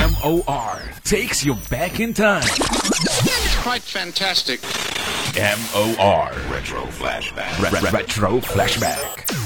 MOR takes you back in time. Quite fantastic. MOR Retro Flashback. Retro Flashback.